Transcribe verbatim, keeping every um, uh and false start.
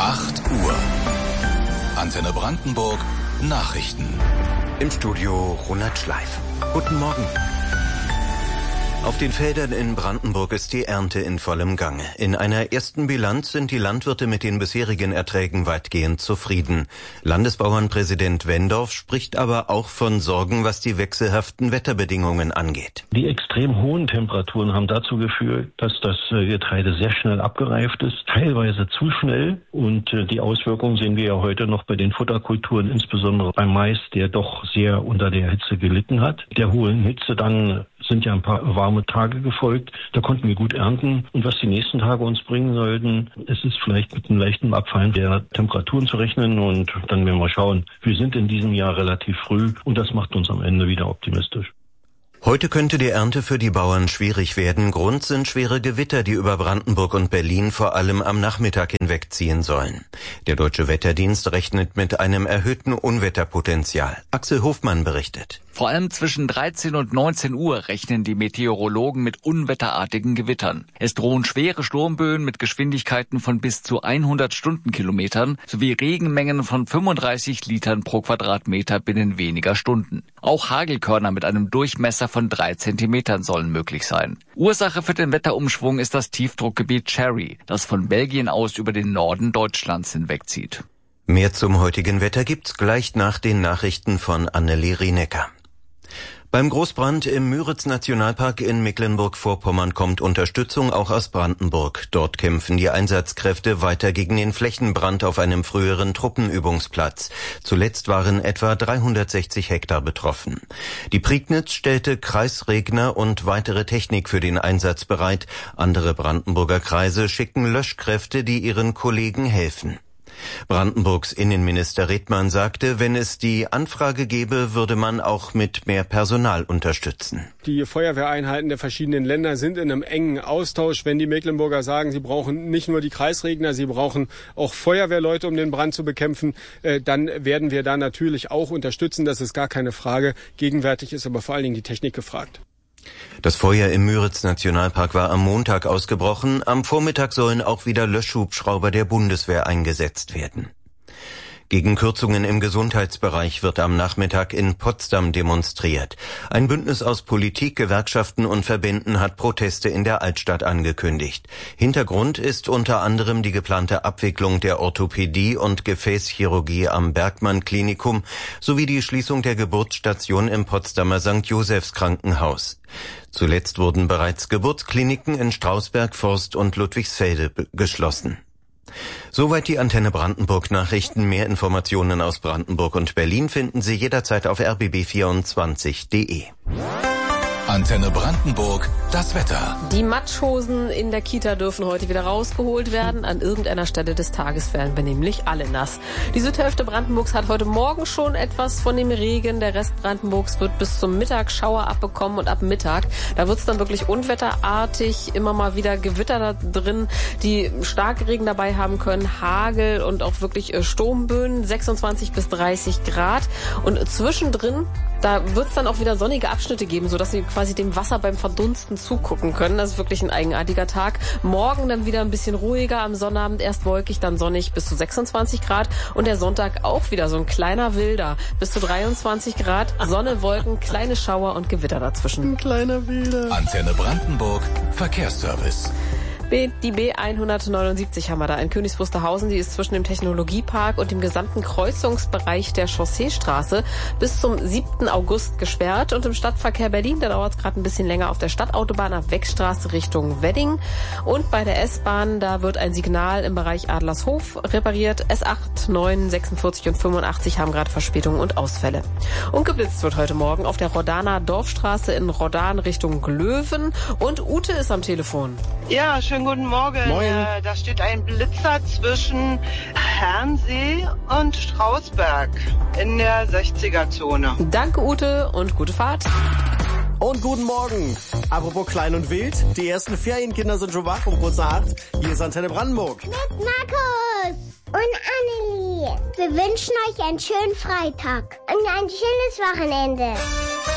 acht Uhr. Antenne Brandenburg Nachrichten. Im Studio Ronald Schleif. Guten Morgen. Auf den Feldern in Brandenburg ist die Ernte in vollem Gange. In einer ersten Bilanz sind die Landwirte mit den bisherigen Erträgen weitgehend zufrieden. Landesbauernpräsident Wendorf spricht aber auch von Sorgen, was die wechselhaften Wetterbedingungen angeht. Die extrem hohen Temperaturen haben dazu geführt, dass das Getreide sehr schnell abgereift ist, teilweise zu schnell. Und die Auswirkungen sehen wir ja heute noch bei den Futterkulturen, insbesondere beim Mais, der doch sehr unter der Hitze gelitten hat. Der hohen Hitze dann sind ja ein paar warme Tage gefolgt. Da konnten wir gut ernten. Und was die nächsten Tage uns bringen sollten, es ist vielleicht mit einem leichten Abfallen der Temperaturen zu rechnen. Und dann werden wir schauen. Wir sind in diesem Jahr relativ früh und das macht uns am Ende wieder optimistisch. Heute könnte die Ernte für die Bauern schwierig werden. Grund sind schwere Gewitter, die über Brandenburg und Berlin vor allem am Nachmittag hinwegziehen sollen. Der Deutsche Wetterdienst rechnet mit einem erhöhten Unwetterpotenzial. Axel Hofmann berichtet. Vor allem zwischen dreizehn und neunzehn Uhr rechnen die Meteorologen mit unwetterartigen Gewittern. Es drohen schwere Sturmböen mit Geschwindigkeiten von bis zu hundert Stundenkilometern sowie Regenmengen von fünfunddreißig Litern pro Quadratmeter binnen weniger Stunden. Auch Hagelkörner mit einem Durchmesser von drei Zentimetern sollen möglich sein. Ursache für den Wetterumschwung ist das Tiefdruckgebiet Cherry, das von Belgien aus über den Norden Deutschlands hinwegzieht. Mehr zum heutigen Wetter gibt's gleich nach den Nachrichten von Anneli Rienecker. Beim Großbrand im Müritz-Nationalpark in Mecklenburg-Vorpommern kommt Unterstützung auch aus Brandenburg. Dort kämpfen die Einsatzkräfte weiter gegen den Flächenbrand auf einem früheren Truppenübungsplatz. Zuletzt waren etwa dreihundertsechzig Hektar betroffen. Die Prignitz stellte Kreisregner und weitere Technik für den Einsatz bereit. Andere Brandenburger Kreise schicken Löschkräfte, die ihren Kollegen helfen. Brandenburgs Innenminister Redmann sagte, wenn es die Anfrage gäbe, würde man auch mit mehr Personal unterstützen. Die Feuerwehreinheiten der verschiedenen Länder sind in einem engen Austausch. Wenn die Mecklenburger sagen, sie brauchen nicht nur die Kreisregner, sie brauchen auch Feuerwehrleute, um den Brand zu bekämpfen, dann werden wir da natürlich auch unterstützen. Das ist gar keine Frage. Gegenwärtig ist aber vor allen Dingen die Technik gefragt. Das Feuer im Müritz-Nationalpark war am Montag ausgebrochen. Am Vormittag sollen auch wieder Löschhubschrauber der Bundeswehr eingesetzt werden. Gegen Kürzungen im Gesundheitsbereich wird am Nachmittag in Potsdam demonstriert. Ein Bündnis aus Politik, Gewerkschaften und Verbänden hat Proteste in der Altstadt angekündigt. Hintergrund ist unter anderem die geplante Abwicklung der Orthopädie und Gefäßchirurgie am Bergmann-Klinikum sowie die Schließung der Geburtsstation im Potsdamer Sankt Josephs Krankenhaus. Zuletzt wurden bereits Geburtskliniken in Strausberg, Forst und Ludwigsfelde geschlossen. Soweit die Antenne Brandenburg Nachrichten. Mehr Informationen aus Brandenburg und Berlin finden Sie jederzeit auf r b b vierundzwanzig punkt d e. Antenne Brandenburg, das Wetter. Die Matschhosen in der Kita dürfen heute wieder rausgeholt werden. An irgendeiner Stelle des Tages werden wir nämlich alle nass. Die Südhälfte Brandenburgs hat heute Morgen schon etwas von dem Regen. Der Rest Brandenburgs wird bis zum Mittag Schauer abbekommen und ab Mittag, da wird es dann wirklich unwetterartig. Immer mal wieder Gewitter da drin, die Starkregen dabei haben können, Hagel und auch wirklich Sturmböen, sechsundzwanzig bis dreißig Grad. Und zwischendrin, da wird es dann auch wieder sonnige Abschnitte geben, sodass Sie quasi dem Wasser beim Verdunsten zugucken können. Das ist wirklich ein eigenartiger Tag. Morgen dann wieder ein bisschen ruhiger, am Sonnabend erst wolkig, dann sonnig bis zu sechsundzwanzig Grad und der Sonntag auch wieder so ein kleiner Wilder bis zu dreiundzwanzig Grad, Sonne, Wolken, kleine Schauer und Gewitter dazwischen. Ein kleiner Wilder. Antenne Brandenburg, Verkehrsservice. Die B hundertneunundsiebzig haben wir da in Königs Wusterhausen. Die ist zwischen dem Technologiepark und dem gesamten Kreuzungsbereich der Chausseestraße bis zum siebten August gesperrt. Und im Stadtverkehr Berlin, da dauert es gerade ein bisschen länger auf der Stadtautobahn ab Wegstraße Richtung Wedding. Und bei der S-Bahn, da wird ein Signal im Bereich Adlershof repariert. S acht, neun, sechsundvierzig und fünfundachtzig haben gerade Verspätungen und Ausfälle. Und geblitzt wird heute Morgen auf der Rodaner Dorfstraße in Rodan Richtung Glöwen. Und Ute ist am Telefon. Ja, schönen guten Morgen. Moin. Äh, da steht ein Blitzer zwischen Herrnsee und Strausberg in der sechziger-Zone. Danke, Ute, und gute Fahrt. Und guten Morgen. Apropos klein und wild, die ersten Ferienkinder sind schon wach um kurz nach acht. Hier ist Antenne Brandenburg. Mit Markus und Annelie. Wir wünschen euch einen schönen Freitag und ein schönes Wochenende.